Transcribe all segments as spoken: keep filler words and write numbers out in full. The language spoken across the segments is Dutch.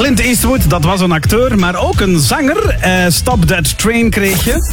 Clint Eastwood, dat was een acteur, maar ook een zanger. Uh, Stop That Train kreeg je.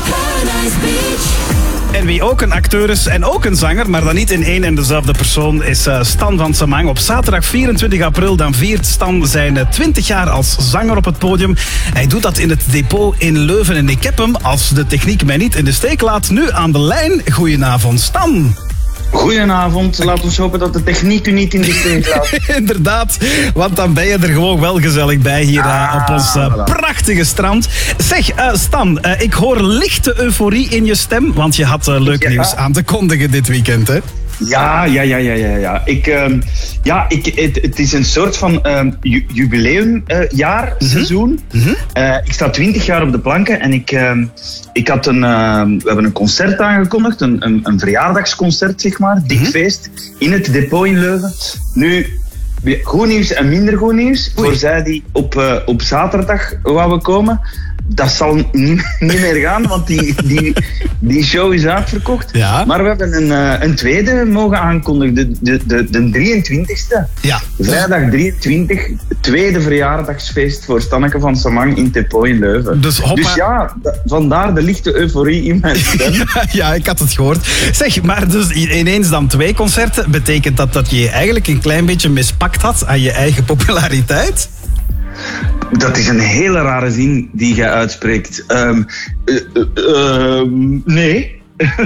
En wie ook een acteur is en ook een zanger, maar dan niet in één en dezelfde persoon, is uh, Stan van Samang. Op zaterdag vierentwintig april dan viert Stan zijn twintig jaar als zanger op het podium. Hij doet dat in het depot in Leuven. En ik heb hem, als de techniek mij niet in de steek laat, nu aan de lijn. Goedenavond, Stan. Goedenavond, laten we hopen dat de techniek u niet in de steek laat. Inderdaad, want dan ben je er gewoon wel gezellig bij hier ah, uh, op ons uh, voilà. prachtige strand. Zeg, uh, Stan, uh, ik hoor lichte euforie in je stem, want je had uh, leuk ja. nieuws aan te kondigen dit weekend, hè? Ja, ja, ja, ja, ja. ja. Ik, uh, ja ik, het, het is een soort van uh, ju- jubileumjaar, uh, seizoen. Mm-hmm. Uh, ik sta twintig jaar op de planken en ik, uh, ik had een, uh, we hebben een concert aangekondigd, een, een, een verjaardagsconcert, zeg maar, dik mm-hmm. feest, in het depot in Leuven. Nu, goed nieuws en minder goed nieuws. Oei. Voor zij die op, uh, op zaterdag wouden komen. Dat zal niet, niet meer gaan, want die, die, die show is uitverkocht. Ja. Maar we hebben een, uh, een tweede mogen aankondigen, de, de, de, de drieëntwintigste. Ja. Vrijdag drieëntwintig, tweede verjaardagsfeest voor Stanneke van Samang in het depot in Leuven. Dus, dus ja, d- vandaar de lichte euforie in mijn stem. ja, ja, ik had het gehoord. Zeg, maar dus ineens dan twee concerten. Betekent dat dat je je eigenlijk een klein beetje mispakt had aan je eigen populariteit? Dat is een hele rare zin die jij uitspreekt. Um, uh, uh, uh, nee.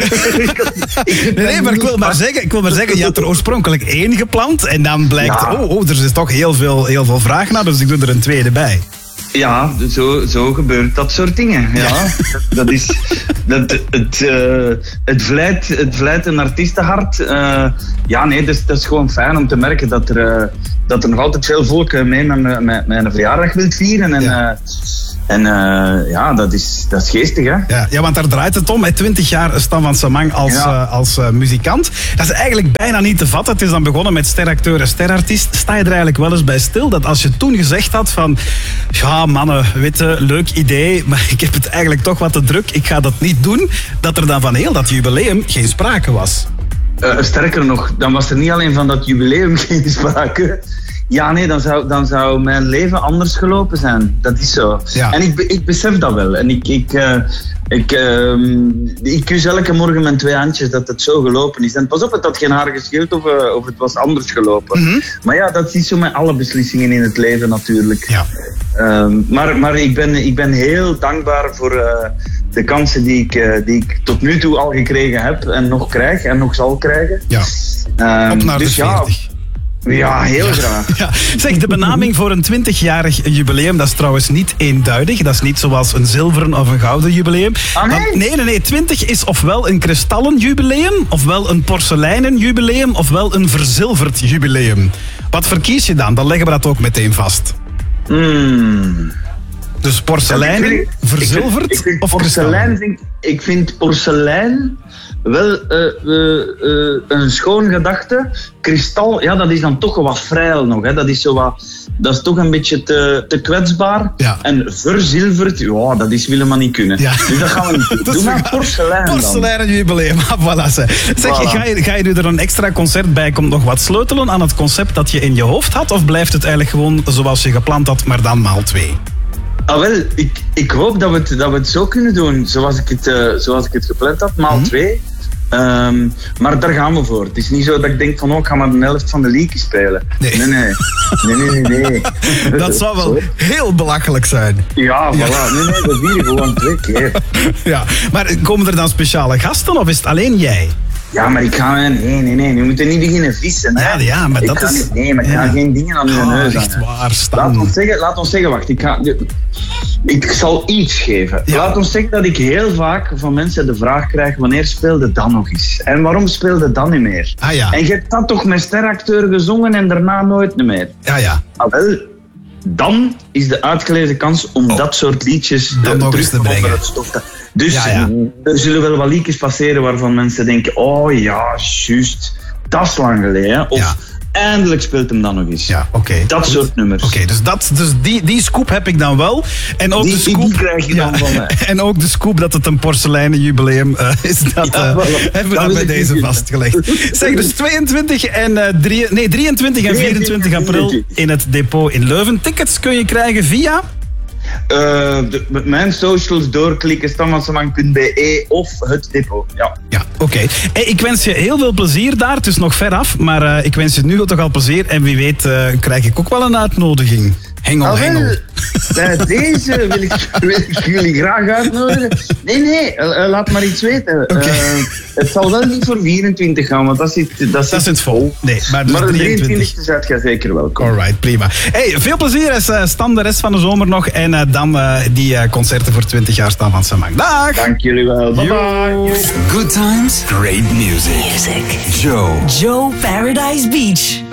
nee, nee, maar ik wil maar, zeggen, ik wil maar zeggen, je had er oorspronkelijk één gepland en dan blijkt, ja. oh, oh, er is toch heel veel, heel veel vraag naar, dus ik doe er een tweede bij. Ja, zo, zo gebeurt dat soort dingen. Ja. Ja. Dat is, dat, het, uh, het, vlijt, het vlijt een artiestenhart. Uh, ja, nee, dat is, dat is gewoon fijn om te merken dat er, uh, dat er nog altijd veel volk mee met, met, met een verjaardag wilt vieren. En, ja. uh, en uh, ja, dat is, dat is geestig, hè? Ja, ja, want daar draait het om. twintig jaar Stan van Samang als, ja. uh, als uh, muzikant. Dat is eigenlijk bijna niet te vatten. Het is dan begonnen met steracteur en sterartiest. Sta je er eigenlijk wel eens bij stil dat als je toen gezegd had van... Ja, mannen, weet je, leuk idee, maar ik heb het eigenlijk toch wat te druk. Ik ga dat niet doen. Dat er dan van heel dat jubileum geen sprake was. Uh, sterker nog, dan was er niet alleen van dat jubileum geen sprake. Ja, nee, dan zou, dan zou mijn leven anders gelopen zijn. Dat is zo. Ja. En ik, ik besef dat wel. En ik, ik, uh, ik, uh, ik kus elke morgen met twee handjes dat het zo gelopen is. En pas op, het had geen haar gescheeld of, uh, of het was anders gelopen. Mm-hmm. Maar ja, dat is zo met alle beslissingen in het leven natuurlijk. Ja. Uh, maar maar ik, ben, ik ben heel dankbaar voor uh, de kansen die ik, uh, die ik tot nu toe al gekregen heb en nog krijg en nog zal krijgen. Ja. Uh, Op naar dus de veertig. Ja, Ja, heel ja. graag. Ja. Zeg, de benaming voor een twintigjarig jubileum, dat is trouwens niet eenduidig. Dat is niet zoals een zilveren of een gouden jubileum. Ah, nee? Want, nee, nee, nee. twintig is ofwel een kristallen jubileum, ofwel een porseleinen jubileum, ofwel een verzilverd jubileum. Wat verkies je dan? Dan leggen we dat ook meteen vast. Mm. Dus porseleinen, ja, ik vind, verzilverd ik vind, ik vind of porselein vind, Ik vind porselein wel uh, uh, uh, een schoon gedachte. Kristal, ja, dat is dan toch wat vrij nog. Hè. Dat is zo wat, dat is toch een beetje te, te kwetsbaar. Ja. En verzilverd, ja, dat is willen maar niet kunnen. Ja. Dus dat gaan we niet doen. Doe maar porselein dan. Porseleinen jubileum, voilà. Zeg, voilà. Ga, je, ga je nu er een extra concert bij? Komt nog wat sleutelen aan het concept dat je in je hoofd had? Of blijft het eigenlijk gewoon zoals je gepland had, maar dan maal twee? Ah, wel, ik, ik hoop dat we, het, dat we het zo kunnen doen, zoals ik het, uh, zoals ik het gepland had, maal mm-hmm. twee. Um, maar daar gaan we voor. Het is niet zo dat ik denk van, oh, ik ga maar de helft van de league spelen. Nee. Nee, nee. nee, nee, nee, nee. Dat zou wel heel belachelijk zijn. Ja, voilà. Ja. Nee, nee, dat vieren gewoon twee keer. Ja, maar komen er dan speciale gasten of is het alleen jij? Ja, maar ik ga... Nee, nee, nee. We moeten niet beginnen vissen. Hè. Ja, ja, maar ik dat is... Niet, nee, maar ik ja. ga geen dingen aan uw oh, neus echt waar, Stan. Laat ons zeggen, laat ons zeggen, wacht. Ik, ga, ik zal iets geven. Ja. Laat ons zeggen dat ik heel vaak van mensen de vraag krijg, wanneer speelde dan nog eens? En waarom speelde dan niet meer? Ah, ja. En je hebt dat toch met steracteur gezongen en daarna nooit meer? Ja, ja. Ah, wel, dan is de uitgelezen kans om oh. dat soort liedjes dan nog eens te brengen. Dus ja, ja. er zullen wel wat liedjes passeren waarvan mensen denken, oh ja, juist, dat is lang geleden. Of, ja. eindelijk speelt hem dan nog eens. Ja, oké. Okay. Dat soort nummers. Oké, okay, dus, dat, dus die, die scoop heb ik dan wel. En ook die, de scoop, die krijg je dan ja, van mij. En ook de scoop dat het een porseleinen jubileum uh, is. Dat uh, ja, voilà. hebben we dan bij deze vastgelegd. Zeg, dus tweeëntwintig en, uh, drie, nee, drieëntwintig en vierentwintig april in het depot in Leuven. Tickets kun je krijgen via... Uh, de, met mijn socials doorklikken, stam van samang punt b e of het depot. Ja, ja oké. Okay. Hey, ik wens je heel veel plezier daar. Het is nog ver af, maar uh, ik wens je nu toch al plezier. En wie weet uh, krijg ik ook wel een uitnodiging. Hengel, ah, hengel. Bij deze wil ik, wil ik jullie graag uitnodigen. Nee, nee, uh, laat maar iets weten. Okay. Uh, het zal wel niet voor vierentwintig gaan, want dat zit, dat dat zit, zit vol. Nee, maar dus maar de drieëntwintigste zet je zeker welkom. Alright, prima. Hey, veel plezier, is, uh, Stan, de rest van de zomer nog. En uh, dan uh, die uh, concerten voor twintig jaar Stan van Samang. Dag! Dank jullie wel. Bye bye. Good times, great music. Music. Joe. Joe Paradise Beach.